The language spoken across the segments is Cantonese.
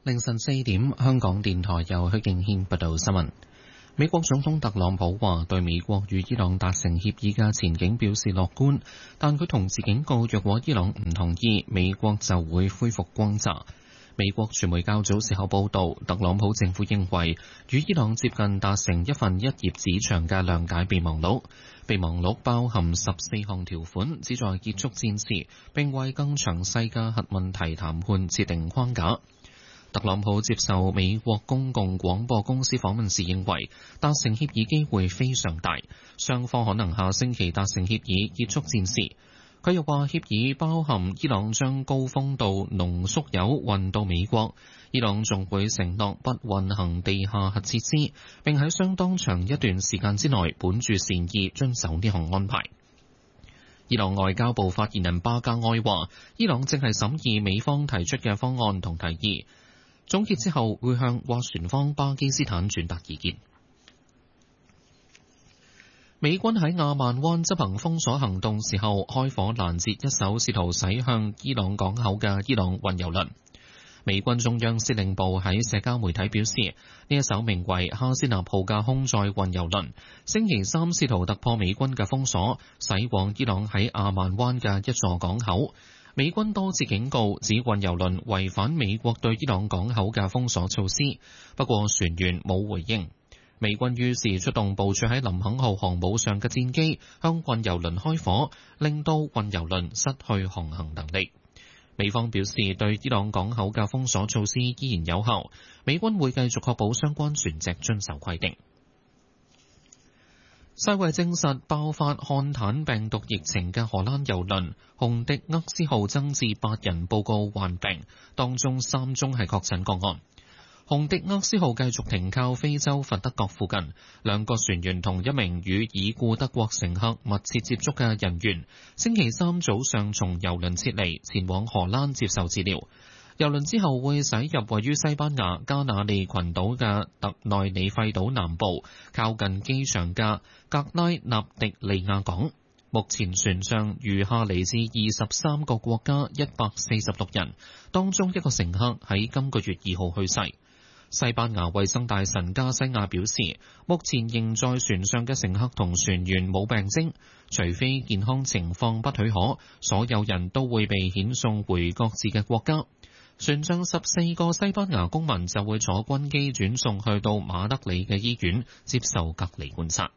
凌晨4點，香港電台由許敬軒報道新聞。美國總統特朗普話對美國與伊朗達成協議嘅前景表示樂觀，但佢同時警告，若果伊朗唔同意，美國就會恢復轟炸。美國傳媒較早時候報道，特朗普政府認為與伊朗接近達成一份1頁紙長嘅諒解備忘錄，備忘錄包含14項條款，旨在結束戰事，並為更詳細嘅核問題談判設定框架。特朗普接受美國公共廣播公司訪問時認為，達成協議機會非常大，雙方可能下星期達成協議結束戰事。佢又話，協議包含伊朗將高豐度濃縮鈾運到美國，伊朗仲會承諾不運行地下核設施，並喺相當長一段時間之內本住善意遵守呢項安排。伊朗外交部發言人巴加埃話，伊朗正係審議美方提出嘅方案同提議，總結之後會向斡旋方巴基斯坦轉達意見。美軍喺亞曼灣執行封鎖行動時候，開火攔截一艘試圖駛向伊朗港口嘅伊朗運油輪。美軍中央司令部喺社交媒體表示，呢一艘名為哈斯納號嘅空載運油輪，星期三試圖突破美軍嘅封鎖，駛往伊朗喺亞曼灣嘅一座港口。美軍多次警告，指運油輪違反美國對伊朗港口嘅封鎖措施，不過船員冇回應。美軍於是出動部署喺林肯號航母上嘅戰機，向運油輪開火，令到運油輪失去航行能力。美方表示，對伊朗港口嘅封鎖措施依然有效，美軍會繼續確保相關船隻遵守規定。世衛證實爆發漢坦病毒疫情嘅荷蘭郵輪紅迪厄斯號增至8人報告患病，當中3宗係確診個案。紅迪厄斯號繼續停靠非洲佛得角附近，2個船員同一名與已故德國乘客密切接觸嘅人員，星期三早上從郵輪撤離，前往荷蘭接受治療。郵輪之後會駛入位於西班牙加那利群島嘅特內里費島南部，靠近機場嘅格拉納迪利亞港。目前船上餘下嚟自23個國家146人，當中1個乘客喺今個月2號去世。西班牙衛生大臣加西亞表示，目前仍在船上嘅乘客同船員冇病徵，除非健康情況不許可，所有人都會被遣送回各自嘅國家。船上14個西班牙公民就會坐軍機轉送去到馬德里嘅醫院接受隔離觀察。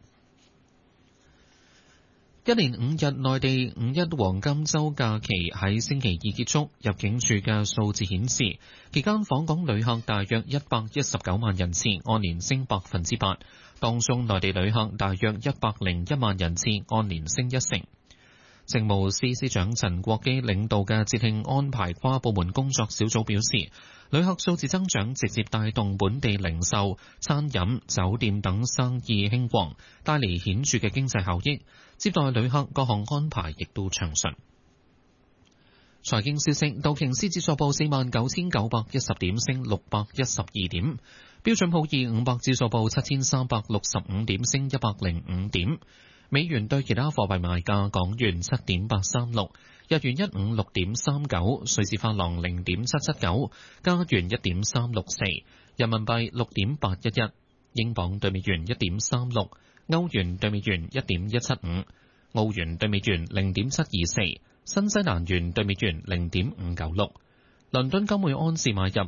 一連5日內地五一黃金週假期喺星期二結束，入境處嘅數字顯示，期間訪港旅客大約119萬人次，按年升8%，當中內地旅客大約101萬人次，按年升1成。政務司司長陳國基領導嘅節慶安排跨部門工作小組表示，旅客數字增長直接帶動本地零售、餐飲、酒店等生意興旺，帶嚟顯著嘅經濟效益。接待旅客各項安排亦都暢順。財經消息，道瓊斯指數報49,910點，升612點；標準普爾500指數報7,365點，升105點。美元對其他貨幣賣價，港元7.836，日元156.39，瑞士法郎0.779，加元1.364，人民幣6.811，英鎊對美元1.36，歐元對美元1.175，澳元對美元0.724，新西蘭元對美元0.596。倫敦金每安士買入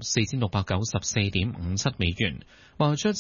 4694.57美元，賣出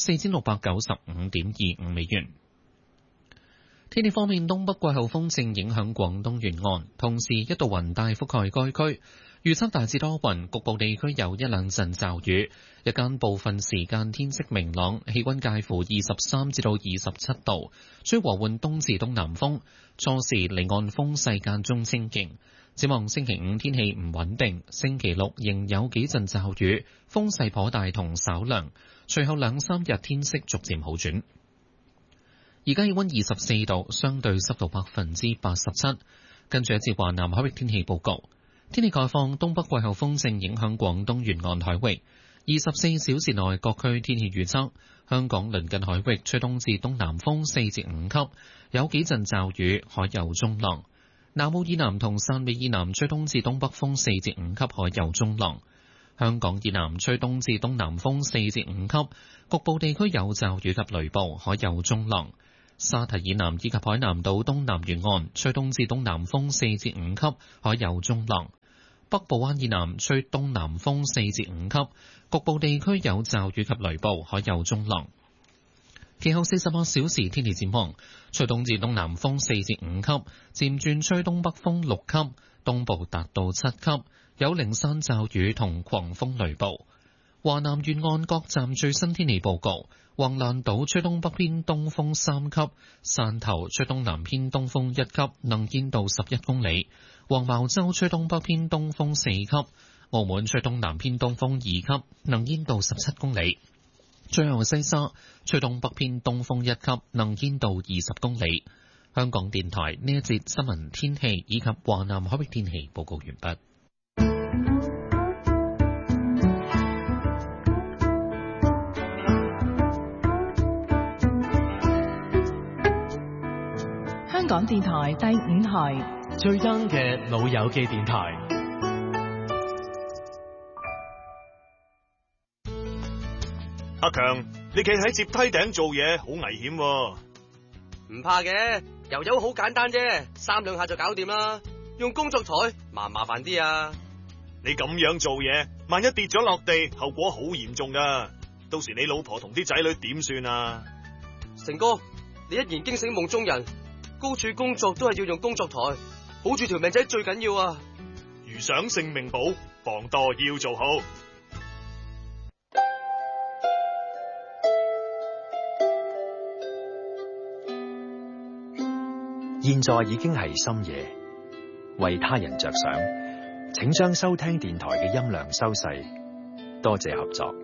4695.25美元。天氣方面，東北季候風正影響廣東沿岸，同時一道雲帶覆蓋該區。預測大致多雲，局部地區有1-2陣驟雨。日間部分時間天色明朗，氣溫介乎23至到27度，吹和緩東至東南風。初時離岸風勢間中清勁。展望星期5天氣唔穩定，星期6仍有幾陣驟雨，風勢頗大同稍涼。隨後2-3日天色逐漸好轉。而家氣溫24度，相對濕度87%。跟住一節華南海域天氣報告。天氣概況，東北季候風正影響廣東沿岸海域。24小時內各區天氣預測：香港鄰近海域吹東至東南風4至5級，有幾陣驟雨，海有中浪。南澳以南同汕尾以南吹東至東北風4至5級，海有中浪。 香港以南吹東至東南風4至5級，局部地區有驟雨及雷暴，海有中浪。沙堤以南以及海南島東南沿岸吹東至東南風4至5級，海有中浪。北部灣以南吹東南風4至5級，局部地區有驟雨及雷暴，海有中浪。其後48小時天氣展望，吹東至東南風4至5級，漸轉吹東北風6級，東部達到7級，有零散驟雨同狂風雷暴。華南沿岸各站最新天氣報告：橫瀾島吹東北偏東風3級，汕頭吹東南偏東風1級，能見度11公里；黃茅洲吹東北偏東風4級，澳門吹東南偏東風2級，能見度17公里。最後西沙吹東北偏東風1級，能見度20公里。香港電台呢一節新聞天氣以及華南海域天氣報告完畢。 香港電台第5台最 young 嘅老友記電台。 阿強，你企喺接梯頂做嘢好危險喎。 唔怕嘅，油油好簡單啫，3兩下就搞掂啦。用工作台麻煩啲啊。 你咁樣做嘢，萬一跌咗落地，後果好嚴重噶。到時你老婆同啲仔女點算啊？ 成哥，你一言驚醒夢中人。高處工作都係要用工作台，保住條命仔最緊要啊！ 如想性命保，防墮要做好。 現在已經係深夜，為他人着想，請將收聽電台嘅音量收細，多謝合作。